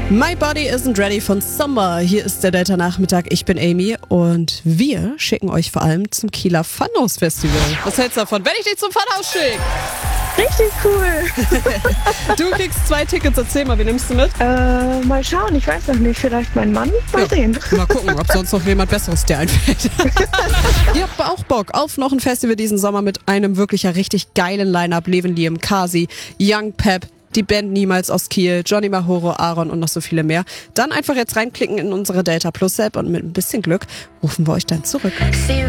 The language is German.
My Body Isn't Ready von Summer. Hier ist der Delta-Nachmittag. Ich bin Amy und wir schicken euch vor allem zum Kieler Funhouse Festival. Was hältst du davon, wenn ich dich zum Funhouse schicke? Richtig cool. Du kriegst 2 Tickets. Erzähl mal, wie nimmst du mit? Mal schauen, ich weiß noch nicht. Vielleicht mein Mann? Mal sehen. Mal gucken, ob sonst noch jemand Besseres dir einfällt. Ihr habt auch Bock auf noch ein Festival diesen Sommer mit einem wirklich richtig geilen Line-Up. Levin Liam, Kasi, Young Pep, die Band Niemals aus Kiel, Johnny Mahoro, Aaron und noch so viele mehr. Dann einfach jetzt reinklicken in unsere Delta Plus App und mit ein bisschen Glück rufen wir euch dann zurück.